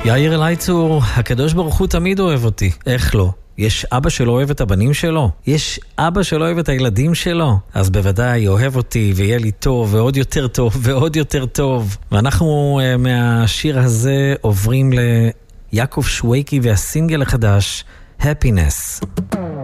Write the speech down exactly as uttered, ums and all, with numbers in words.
יאיר אלייצור, הקדוש ברוך הוא תמיד אוהב אותי. איך לא? יש אבא שלא אוהב את הבנים שלו? יש אבא שלא אוהב את הילדים שלו? אז בוודאי אוהב אותי ויהיה לי טוב ועוד יותר טוב ועוד יותר טוב. ואנחנו uh, מהשיר הזה עוברים ליעקב שויקי והסינגל החדש Happiness.